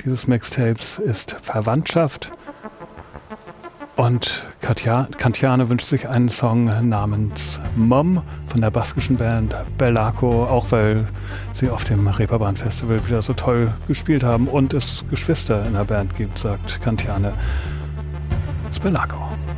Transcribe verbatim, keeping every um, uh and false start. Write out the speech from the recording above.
dieses Mixtapes ist Verwandtschaft. Und Katja, Kantiane wünscht sich einen Song namens Mom von der baskischen Band Bellako, auch weil sie auf dem Reeperbahn Festival wieder so toll gespielt haben und es Geschwister in der Band gibt, sagt Kantiane. Das ist Bellako.